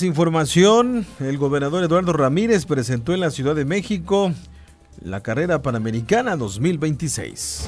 información. El gobernador Eduardo Ramírez presentó en la Ciudad de México la carrera panamericana 2026.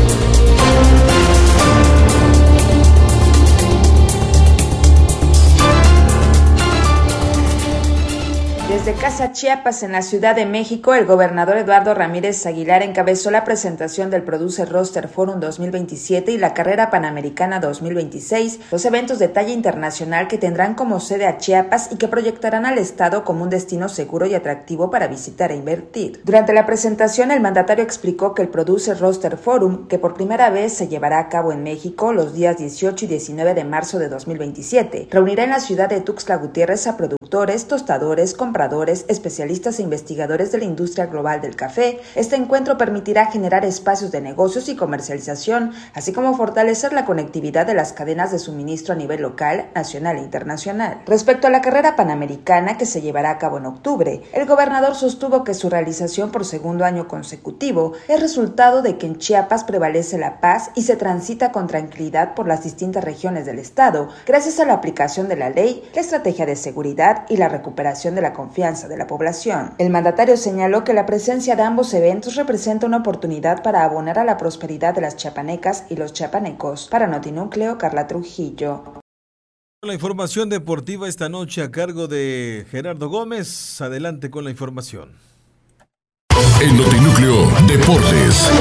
Desde Casa Chiapas, en la Ciudad de México, el gobernador Eduardo Ramírez Aguilar encabezó la presentación del Producer Roster Forum 2027 y la Carrera Panamericana 2026, dos eventos de talla internacional que tendrán como sede a Chiapas y que proyectarán al estado como un destino seguro y atractivo para visitar e invertir. Durante la presentación, el mandatario explicó que el Producer Roster Forum, que por primera vez se llevará a cabo en México los días 18 y 19 de marzo de 2027, reunirá en la ciudad de Tuxtla Gutiérrez a productores, tostadores, compradores, especialistas e investigadores de la industria global del café. Este encuentro permitirá generar espacios de negocios y comercialización, así como fortalecer la conectividad de las cadenas de suministro a nivel local, nacional e internacional. Respecto a la carrera panamericana que se llevará a cabo en octubre, el gobernador sostuvo que su realización por segundo año consecutivo es resultado de que en Chiapas prevalece la paz y se transita con tranquilidad por las distintas regiones del estado, gracias a la aplicación de la ley, la estrategia de seguridad y la recuperación de la confianza de la población. El mandatario señaló que la presencia de ambos eventos representa una oportunidad para abonar a la prosperidad de las chiapanecas y los chiapanecos. Para Notinúcleo, Carla Trujillo. La información deportiva esta noche a cargo de Gerardo Gómez. Adelante con la información. En Notinúcleo Deportes.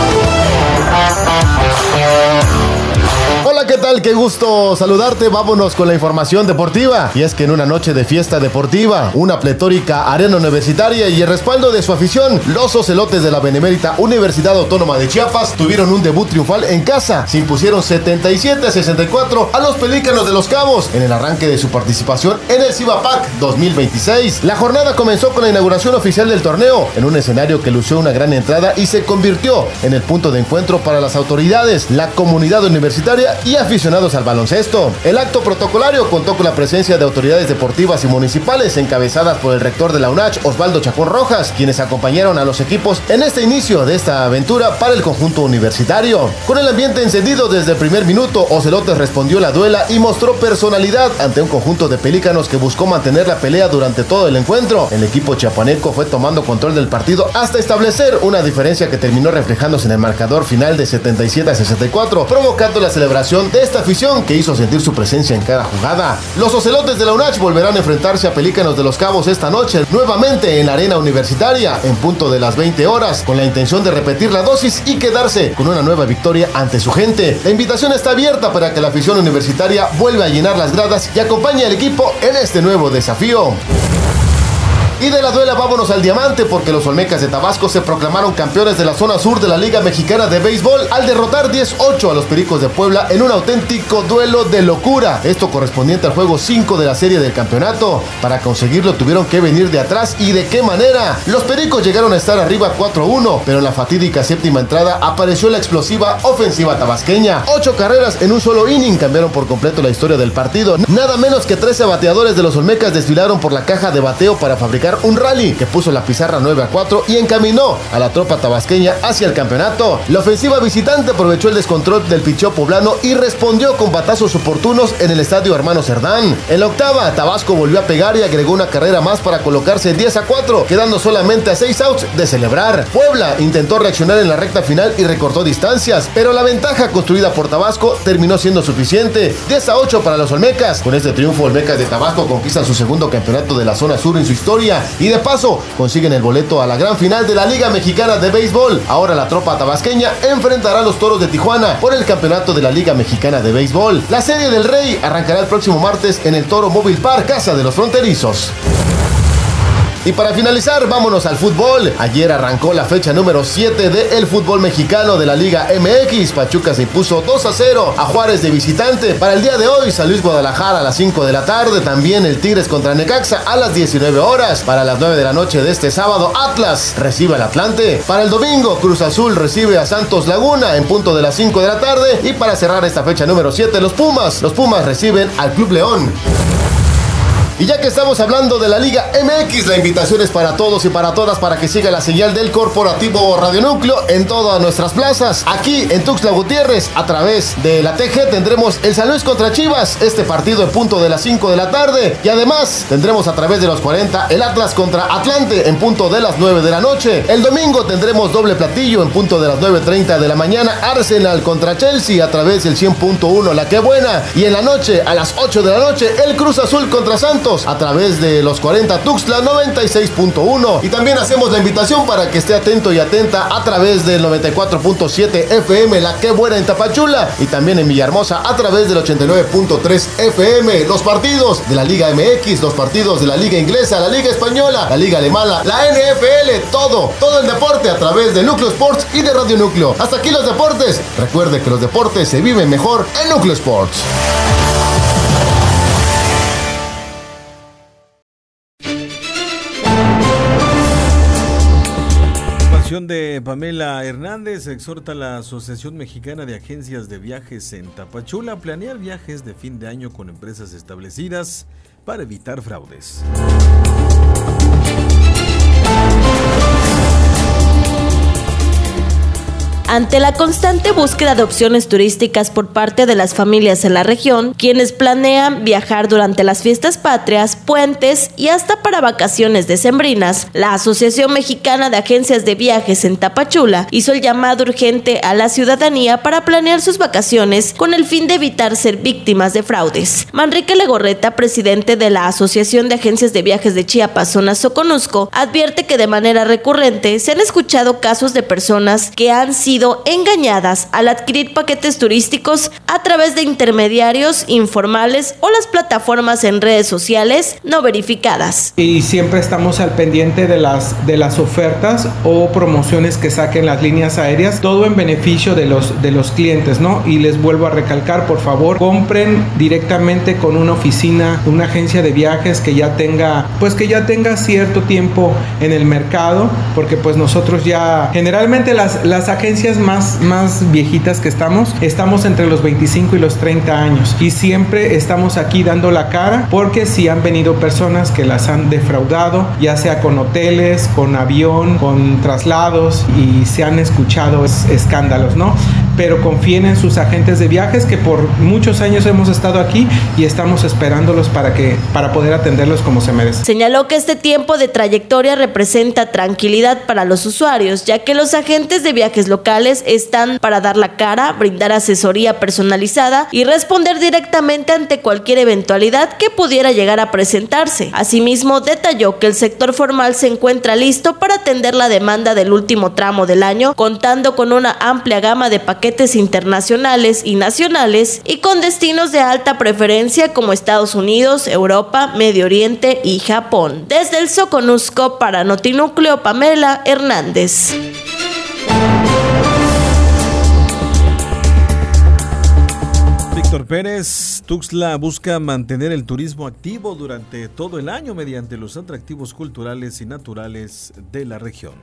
Hola, ¿qué tal? Qué gusto saludarte. Vámonos con la información deportiva. Y es que en una noche de fiesta deportiva, una pletórica arena universitaria y el respaldo de su afición, los ocelotes de la Benemérita Universidad Autónoma de Chiapas tuvieron un debut triunfal en casa. Se impusieron 77-64 a los Pelícanos de Los Cabos en el arranque de su participación en el CIBAPAC 2026. La jornada comenzó con la inauguración oficial del torneo, en un escenario que lució una gran entrada y se convirtió en el punto de encuentro para las autoridades, la comunidad universitaria y aficionados al baloncesto. El acto protocolario contó con la presencia de autoridades deportivas y municipales encabezadas por el rector de la UNACH, Osvaldo Chacón Rojas, quienes acompañaron a los equipos en este inicio de esta aventura para el conjunto universitario. Con el ambiente encendido desde el primer minuto, Ocelotes respondió la duela y mostró personalidad ante un conjunto de pelícanos que buscó mantener la pelea durante todo el encuentro. El equipo chiapaneco fue tomando control del partido hasta establecer una diferencia que terminó reflejándose en el marcador final de 77-64, provocando la celebración de esta afición que hizo sentir su presencia en cada jugada. Los Ocelotes de la UNACH volverán a enfrentarse a Pelícanos de Los Cabos esta noche, nuevamente en la arena universitaria, en punto de las 20 horas, con la intención de repetir la dosis y quedarse con una nueva victoria ante su gente. La invitación está abierta para que la afición universitaria vuelva a llenar las gradas y acompañe al equipo en este nuevo desafío. Y de la duela vámonos al diamante, porque los Olmecas de Tabasco se proclamaron campeones de la zona sur de la Liga Mexicana de Béisbol al derrotar 10-8 a los Pericos de Puebla en un auténtico duelo de locura. Esto correspondiente al juego 5 de la serie del campeonato. Para conseguirlo tuvieron que venir de atrás, y de qué manera. Los Pericos llegaron a estar arriba 4-1, pero en la fatídica séptima entrada apareció la explosiva ofensiva tabasqueña. 8 carreras en un solo inning cambiaron por completo la historia del partido. Nada menos que 13 bateadores de los Olmecas desfilaron por la caja de bateo para fabricar un rally que puso la pizarra 9-4 y encaminó a la tropa tabasqueña hacia el campeonato. La ofensiva visitante aprovechó el descontrol del picheo poblano y respondió con batazos oportunos en el estadio Hermano Cerdán. En la octava, Tabasco volvió a pegar y agregó una carrera más para colocarse 10-4, quedando solamente a 6 outs de celebrar. Puebla intentó reaccionar en la recta final y recortó distancias, pero la ventaja construida por Tabasco terminó siendo suficiente. 10-8 para los Olmecas. Con este triunfo, Olmecas de Tabasco conquistan su segundo campeonato de la zona sur en su historia y de paso consiguen el boleto a la gran final de la Liga Mexicana de Béisbol. Ahora la tropa tabasqueña enfrentará a los Toros de Tijuana por el campeonato de la Liga Mexicana de Béisbol. La Serie del Rey arrancará el próximo martes en el Toro Mobile Park, casa de los fronterizos. Y para finalizar, vámonos al fútbol. Ayer arrancó la fecha número 7 del fútbol mexicano de la Liga MX. Pachuca se impuso 2-0 a Juárez de visitante. Para el día de hoy, San Luis Guadalajara a las 5 de la tarde. También el Tigres contra Necaxa a las 19 horas. Para las 9 de la noche de este sábado, Atlas recibe al Atlante. Para el domingo, Cruz Azul recibe a Santos Laguna en punto de las 5 de la tarde. Y para cerrar esta fecha número 7, los Pumas reciben al Club León. Y ya que estamos hablando de la Liga MX, la invitación es para todos y para todas para que siga la señal del Corporativo Radio Núcleo en todas nuestras plazas. Aquí en Tuxtla Gutiérrez, a través de la TG, tendremos el San Luis contra Chivas, este partido en punto de las 5 de la tarde. Y además tendremos a través de los 40 el Atlas contra Atlante en punto de las 9 de la noche. El domingo tendremos doble platillo en punto de las 9:30 de la mañana, Arsenal contra Chelsea a través del 100.1 La Que Buena. Y en la noche, a las 8 de la noche, el Cruz Azul contra Santos a través de los 40 Tuxtla 96.1. Y también hacemos la invitación para que esté atento y atenta a través del 94.7 FM La Que Buena en Tapachula y también en Villahermosa a través del 89.3 FM. Los partidos de la Liga MX, los partidos de la Liga Inglesa, la Liga Española, la Liga Alemana, la NFL, todo el deporte a través de Núcleo Sports y de Radio Núcleo. Hasta aquí los deportes. Recuerde que los deportes se viven mejor en Núcleo Sports. De Pamela Hernández exhorta a la Asociación Mexicana de Agencias de Viajes en Tapachula a planear viajes de fin de año con empresas establecidas para evitar fraudes. Ante la constante búsqueda de opciones turísticas por parte de las familias en la región, quienes planean viajar durante las fiestas patrias, puentes y hasta para vacaciones decembrinas, la Asociación Mexicana de Agencias de Viajes en Tapachula hizo el llamado urgente a la ciudadanía para planear sus vacaciones con el fin de evitar ser víctimas de fraudes. Manrique Legorreta, presidente de la Asociación de Agencias de Viajes de Chiapas, zona Soconusco, advierte que de manera recurrente se han escuchado casos de personas que han sido engañadas al adquirir paquetes turísticos a través de intermediarios informales o las plataformas en redes sociales no verificadas. Y siempre estamos al pendiente de las ofertas o promociones que saquen las líneas aéreas, todo en beneficio de los clientes, ¿no? Y les vuelvo a recalcar, por favor, compren directamente con una oficina, una agencia de viajes que ya tenga cierto tiempo en el mercado, porque pues nosotros ya generalmente las agencias más viejitas que estamos entre los 25 y los 30 años y siempre estamos aquí dando la cara porque sí han venido personas que las han defraudado, ya sea con hoteles, con avión, con traslados y se han escuchado escándalos, ¿no? Pero confíen en sus agentes de viajes que por muchos años hemos estado aquí y estamos esperándolos para poder atenderlos como se merece. Señaló que este tiempo de trayectoria representa tranquilidad para los usuarios, ya que los agentes de viajes locales están para dar la cara, brindar asesoría personalizada y responder directamente ante cualquier eventualidad que pudiera llegar a presentarse. Asimismo, detalló que el sector formal se encuentra listo para atender la demanda del último tramo del año, contando con una amplia gama de paquetes internacionales y nacionales y con destinos de alta preferencia como Estados Unidos, Europa, Medio Oriente y Japón. Desde el Soconusco para Notinúcleo, Pamela Hernández. Víctor Pérez, Tuxtla busca mantener el turismo activo durante todo el año mediante los atractivos culturales y naturales de la región.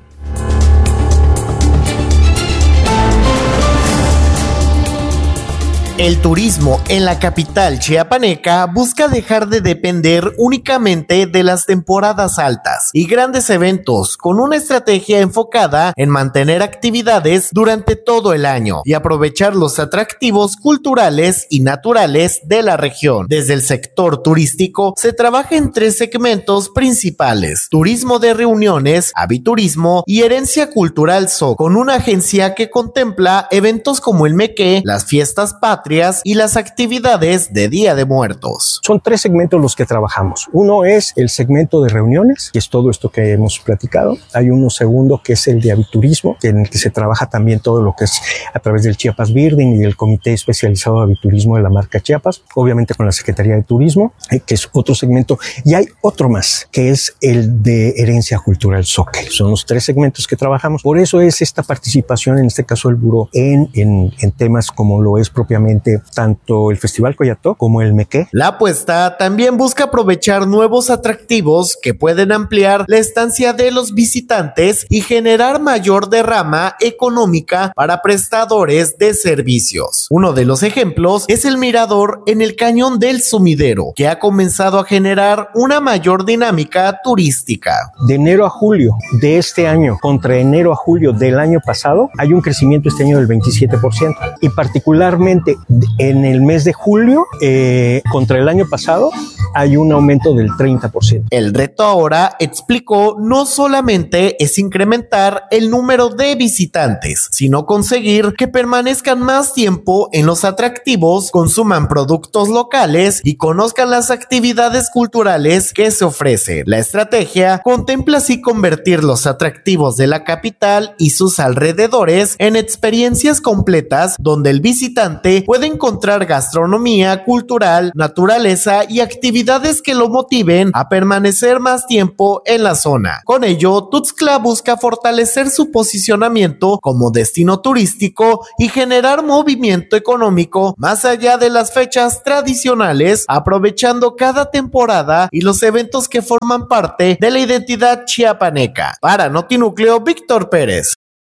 El turismo en la capital chiapaneca busca dejar de depender únicamente de las temporadas altas y grandes eventos, con una estrategia enfocada en mantener actividades durante todo el año y aprovechar los atractivos culturales y naturales de la región. Desde el sector turístico se trabaja en 3 segmentos principales: turismo de reuniones, aviturismo y herencia cultural SOC, con una agencia que contempla eventos como el Meque, las fiestas patrias y las actividades de Día de Muertos. Son 3 segmentos los que trabajamos. Uno es el segmento de reuniones, que es todo esto que hemos platicado. Hay uno segundo que es el de aviturismo, en el que se trabaja también todo lo que es a través del Chiapas Birding y el Comité Especializado de Aviturismo de la marca Chiapas, obviamente con la Secretaría de Turismo, que es otro segmento. Y hay otro más, que es el de herencia cultural SOC. Son los 3 segmentos que trabajamos. Por eso es esta participación, en este caso el buró, en temas como lo es propiamente justamente tanto el Festival Coyató como el Mequé. La apuesta también busca aprovechar nuevos atractivos que pueden ampliar la estancia de los visitantes y generar mayor derrama económica para prestadores de servicios. Uno de los ejemplos es el mirador en el Cañón del Sumidero, que ha comenzado a generar una mayor dinámica turística. De enero a julio de este año contra enero a julio del año pasado, hay un crecimiento este año del 27%. Y particularmente en el mes de julio, contra el año pasado, hay un aumento del 30%. El reto ahora, explicó, no solamente es incrementar el número de visitantes, sino conseguir que permanezcan más tiempo en los atractivos, consuman productos locales y conozcan las actividades culturales que se ofrecen. La estrategia contempla así convertir los atractivos de la capital y sus alrededores en experiencias completas donde el visitante puede encontrar gastronomía, cultural, naturaleza y actividades que lo motiven a permanecer más tiempo en la zona. Con ello, Tuxtla busca fortalecer su posicionamiento como destino turístico y generar movimiento económico más allá de las fechas tradicionales, aprovechando cada temporada y los eventos que forman parte de la identidad chiapaneca. Para Notinúcleo, Víctor Pérez.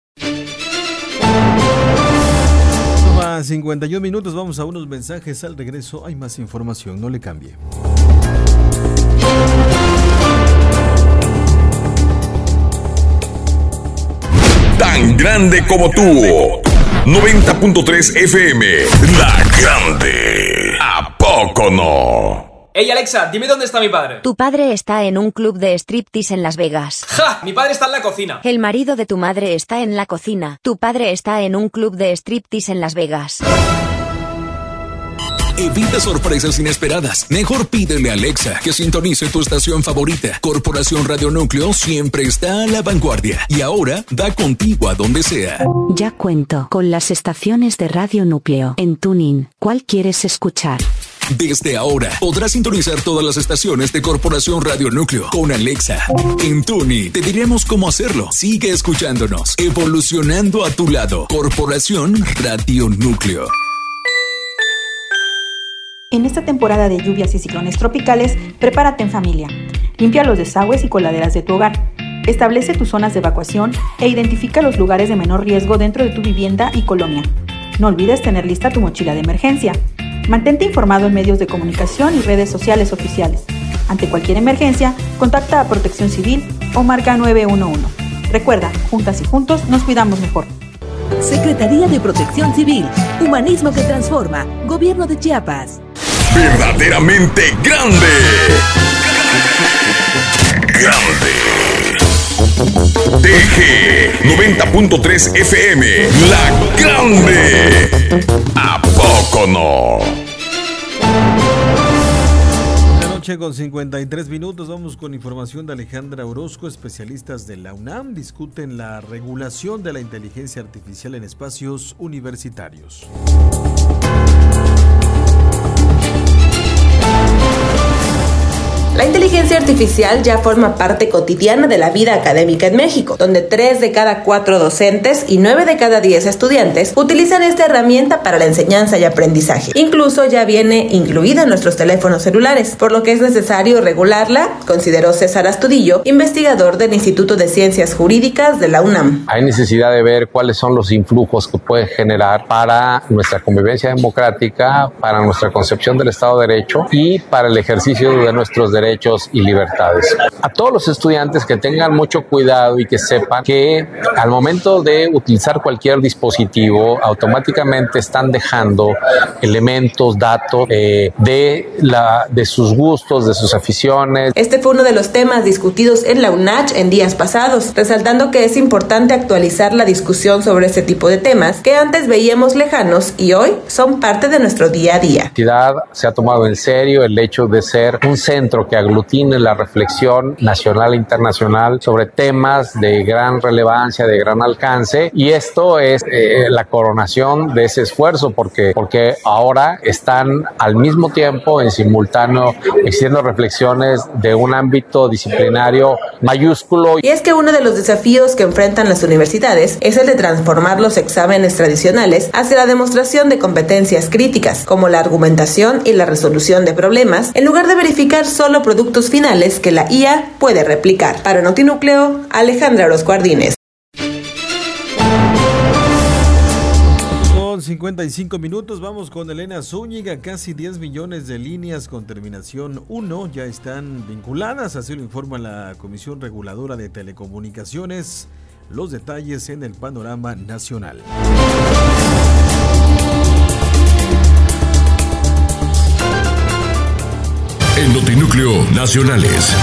51 minutos, vamos a unos mensajes. Al regreso hay más información, no le cambie. Tan grande como tú. 90.3 FM. La Grande. ¿A poco no? Ey, Alexa, dime dónde está mi padre. Tu padre está en un club de striptease en Las Vegas. ¡Ja! Mi padre está en la cocina. El marido de tu madre está en la cocina. Tu padre está en un club de striptease en Las Vegas. Evita sorpresas inesperadas. Mejor pídele a Alexa que sintonice tu estación favorita. Corporación Radio Núcleo siempre está a la vanguardia y ahora da contigo a donde sea. Ya cuento con las estaciones de Radio Núcleo en TuneIn. ¿Cuál quieres escuchar? Desde ahora podrás sintonizar todas las estaciones de Corporación Radio Núcleo con Alexa. En TuneIn te diremos cómo hacerlo. Sigue escuchándonos, evolucionando a tu lado. Corporación Radio Núcleo. En esta temporada de lluvias y ciclones tropicales, prepárate en familia. Limpia los desagües y coladeras de tu hogar. Establece tus zonas de evacuación e identifica los lugares de menor riesgo dentro de tu vivienda y colonia. No olvides tener lista tu mochila de emergencia. Mantente informado en medios de comunicación y redes sociales oficiales. Ante cualquier emergencia, contacta a Protección Civil o marca 911. Recuerda, juntas y juntos nos cuidamos mejor. Secretaría de Protección Civil, Humanismo que Transforma, Gobierno de Chiapas. Verdaderamente grande. Grande. TG 90.3 FM. La Grande. ¿A poco no? Con 53 minutos vamos con información de Alejandra Orozco. Especialistas de la UNAM discuten la regulación de la inteligencia artificial en espacios universitarios. La inteligencia artificial ya forma parte cotidiana de la vida académica en México, donde 3 de cada 4 docentes y 9 de cada 10 estudiantes utilizan esta herramienta para la enseñanza y aprendizaje. Incluso ya viene incluida en nuestros teléfonos celulares, por lo que es necesario regularla, consideró César Astudillo, investigador del Instituto de Ciencias Jurídicas de la UNAM. Hay necesidad de ver cuáles son los influjos que puede generar para nuestra convivencia democrática, para nuestra concepción del Estado de Derecho y para el ejercicio de nuestros derechos y libertades. A todos los estudiantes que tengan mucho cuidado y que sepan que al momento de utilizar cualquier dispositivo automáticamente están dejando elementos, datos de sus gustos, de sus aficiones. Este fue uno de los temas discutidos en la UNACH en días pasados, resaltando que es importante actualizar la discusión sobre este tipo de temas que antes veíamos lejanos y hoy son parte de nuestro día a día. La universidad se ha tomado en serio el hecho de ser un centro que que aglutine la reflexión nacional e internacional sobre temas de gran relevancia, de gran alcance, y esto es la coronación de ese esfuerzo porque ahora están al mismo tiempo, en simultáneo, existiendo reflexiones de un ámbito disciplinario mayúsculo. Y es que uno de los desafíos que enfrentan las universidades es el de transformar los exámenes tradicionales hacia la demostración de competencias críticas, como la argumentación y la resolución de problemas, en lugar de verificar solo productos finales que la IA puede replicar. Para Notinúcleo, Alejandra Orozco Ardínez. 55 minutos, vamos con Elena Zúñiga. Casi 10 millones de líneas con terminación 1 ya están vinculadas, así lo informa la Comisión Reguladora de Telecomunicaciones. Los detalles en el panorama nacional. En Notinúcleo Nacionales.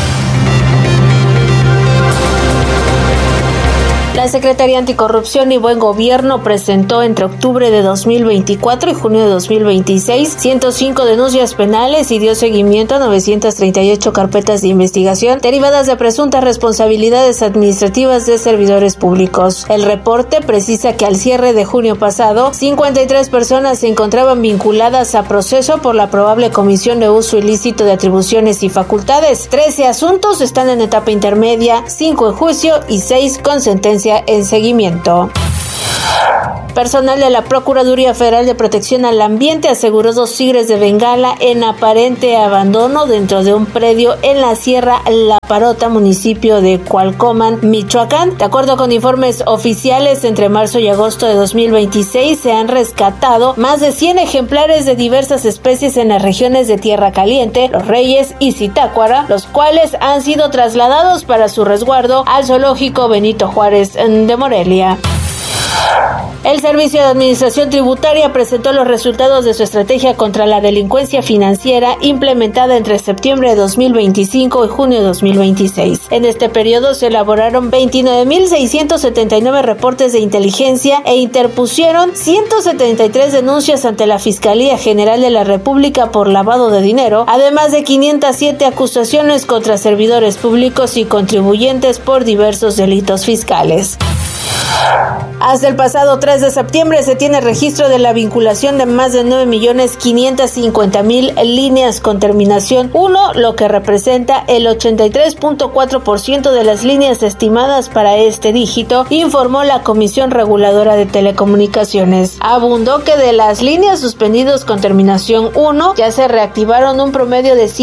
La Secretaría Anticorrupción y Buen Gobierno presentó entre octubre de 2024 y junio de 2026 105 denuncias penales y dio seguimiento a 938 carpetas de investigación derivadas de presuntas responsabilidades administrativas de servidores públicos. El reporte precisa que al cierre de junio pasado, 53 personas se encontraban vinculadas a proceso por la probable comisión de uso ilícito de atribuciones y facultades. 13 asuntos están en etapa intermedia, 5 en juicio y 6 con sentencia en seguimiento. Personal de la Procuraduría Federal de Protección al Ambiente aseguró 2 tigres de Bengala en aparente abandono dentro de un predio en la Sierra La Parota, municipio de Cualcomán, Michoacán. De acuerdo con informes oficiales, entre marzo y agosto de 2026 se han rescatado más de 100 ejemplares de diversas especies en las regiones de Tierra Caliente, Los Reyes y Zitácuara, los cuales han sido trasladados para su resguardo al zoológico Benito Juárez de Morelia. El Servicio de Administración Tributaria presentó los resultados de su estrategia contra la delincuencia financiera implementada entre septiembre de 2025 y junio de 2026. En este periodo se elaboraron 29.679 reportes de inteligencia e interpusieron 173 denuncias ante la Fiscalía General de la República por lavado de dinero, además de 507 acusaciones contra servidores públicos y contribuyentes por diversos delitos fiscales. Hasta el pasado 3 de septiembre se tiene registro de la vinculación de más de 9.550.000 líneas con terminación 1, lo que representa el 83.4% de las líneas estimadas para este dígito, informó la Comisión Reguladora de Telecomunicaciones. Abundó que de las líneas suspendidas con terminación 1 ya se reactivaron un promedio de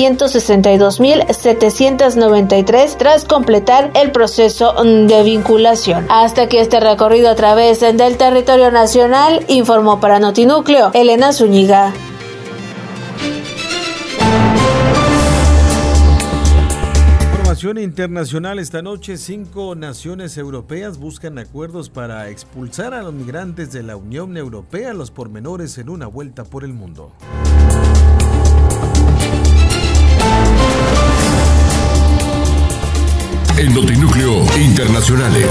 162.793 tras completar el proceso de vinculación. Hasta que este recorrido a través del territorio nacional, informó para Notinúcleo Elena Zúñiga. Información internacional esta noche. 5 naciones europeas buscan acuerdos para expulsar a los migrantes de la Unión Europea. Los pormenores en una vuelta por el mundo. En Notinúcleo Internacionales.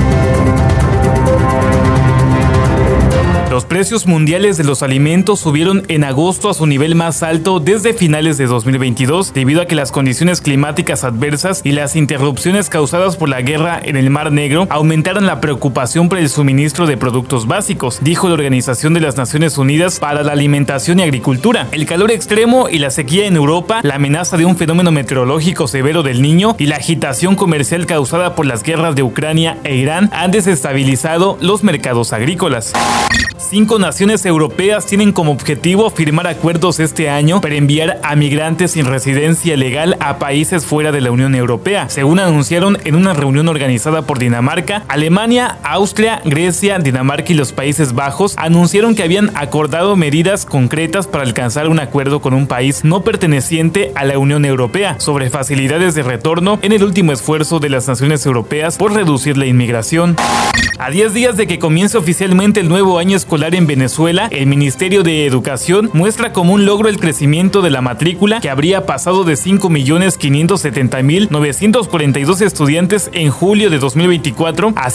Los precios mundiales de los alimentos subieron en agosto a su nivel más alto desde finales de 2022 debido a que las condiciones climáticas adversas y las interrupciones causadas por la guerra en el Mar Negro aumentaron la preocupación por el suministro de productos básicos, dijo la Organización de las Naciones Unidas para la Alimentación y Agricultura. El calor extremo y la sequía en Europa, la amenaza de un fenómeno meteorológico severo del Niño y la agitación comercial causada por las guerras de Ucrania e Irán han desestabilizado los mercados agrícolas. 5 naciones europeas tienen como objetivo firmar acuerdos este año para enviar a migrantes sin residencia legal a países fuera de la Unión Europea, según anunciaron en una reunión organizada por Dinamarca. Alemania, Austria, Grecia, Dinamarca y los Países Bajos anunciaron que habían acordado medidas concretas para alcanzar un acuerdo con un país no perteneciente a la Unión Europea sobre facilidades de retorno en el último esfuerzo de las naciones europeas por reducir la inmigración. A 10 días de que comience oficialmente el nuevo año escolar escolar en Venezuela, el Ministerio de Educación muestra como un logro el crecimiento de la matrícula, que habría pasado de 5.570.942 estudiantes en julio de 2024 a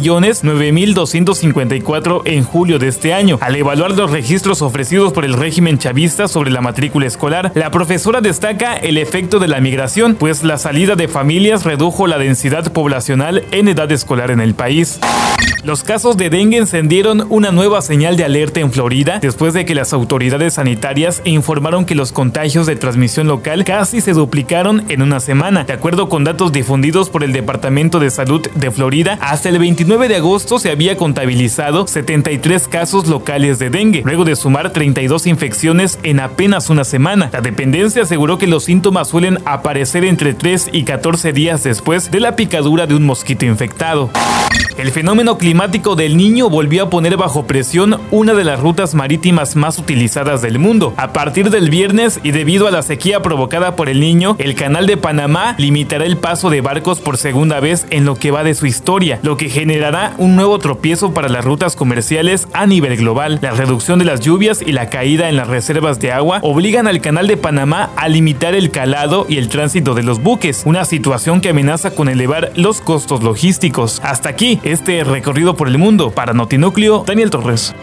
6.009.254 en julio de este año. Al evaluar los registros ofrecidos por el régimen chavista sobre la matrícula escolar, la profesora destaca el efecto de la migración, pues la salida de familias redujo la densidad poblacional en edad escolar en el país. Los casos de dengue encendieron una nueva señal de alerta en Florida después de que las autoridades sanitarias informaron que los contagios de transmisión local casi se duplicaron en una semana. De acuerdo con datos difundidos por el Departamento de Salud de Florida, hasta el 29 de agosto se había contabilizado 73 casos locales de dengue, luego de sumar 32 infecciones en apenas una semana. La dependencia aseguró que los síntomas suelen aparecer entre 3 y 14 días después de la picadura de un mosquito infectado. El fenómeno climático del Niño volvió a poner bajo presión una de las rutas marítimas más utilizadas del mundo. A partir del viernes y debido a la sequía provocada por el Niño, el Canal de Panamá limitará el paso de barcos por segunda vez en lo que va de su historia, lo que generará un nuevo tropiezo para las rutas comerciales a nivel global. La reducción de las lluvias y la caída en las reservas de agua obligan al Canal de Panamá a limitar el calado y el tránsito de los buques, una situación que amenaza con elevar los costos logísticos. Hasta aquí este recorrido por el mundo. Para Notinúcleo, Daniel Torres.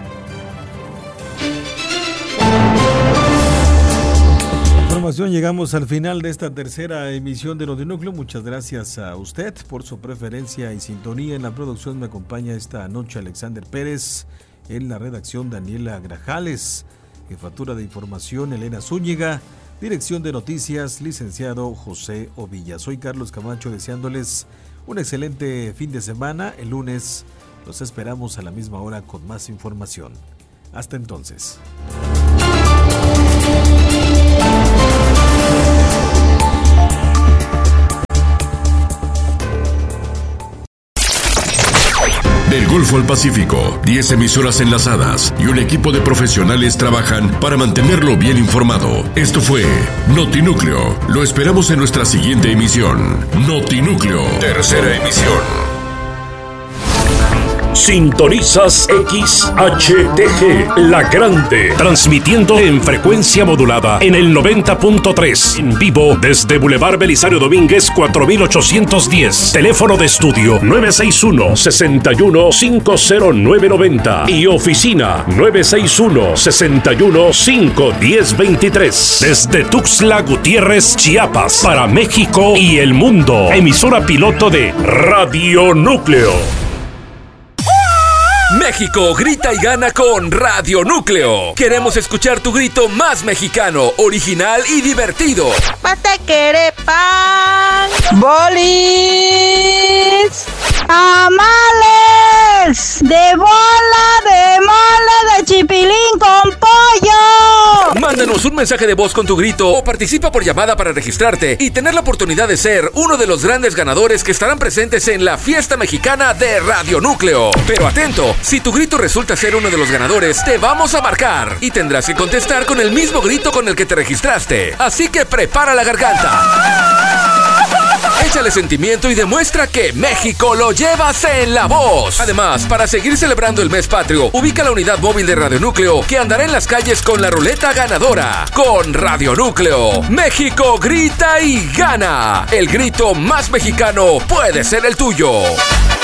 Llegamos al final de esta tercera emisión de Notinúcleo. Muchas gracias a usted por su preferencia y sintonía. En la producción me acompaña esta noche Alexander Pérez, en la redacción Daniela Grajales, jefatura de información Elena Zúñiga, dirección de noticias licenciado José Ovilla. Soy Carlos Camacho, deseándoles un excelente fin de semana. El lunes los esperamos a la misma hora con más información. Hasta entonces. Del Golfo al Pacífico, 10 emisoras enlazadas y un equipo de profesionales trabajan para mantenerlo bien informado. Esto fue Notinúcleo. Lo esperamos en nuestra siguiente emisión. Notinúcleo, tercera emisión. Sintonizas XHTG, La Grande, transmitiendo en frecuencia modulada en el 90.3, en vivo desde Boulevard Belisario Domínguez 4810, teléfono de estudio 961-61-50990 y oficina 961-61-51023, desde Tuxtla Gutiérrez, Chiapas, para México y el mundo, emisora piloto de Radio Núcleo. México grita y gana con Radio Núcleo. Queremos escuchar tu grito más mexicano, original y divertido. Patequere pan, bolis, tamales, de mole de chipilín con pollo. Mándanos un mensaje de voz con tu grito o participa por llamada para registrarte y tener la oportunidad de ser uno de los grandes ganadores que estarán presentes en la fiesta mexicana de Radio Núcleo. Pero atento, si tu grito resulta ser uno de los ganadores, te vamos a marcar y tendrás que contestar con el mismo grito con el que te registraste. Así que prepara la garganta. Échale sentimiento y demuestra que México lo llevas en la voz. Además, para seguir celebrando el mes patrio, ubica la unidad móvil de Radio Núcleo que andará en las calles con la ruleta ganadora. Con Radio Núcleo, México grita y gana. El grito más mexicano puede ser el tuyo.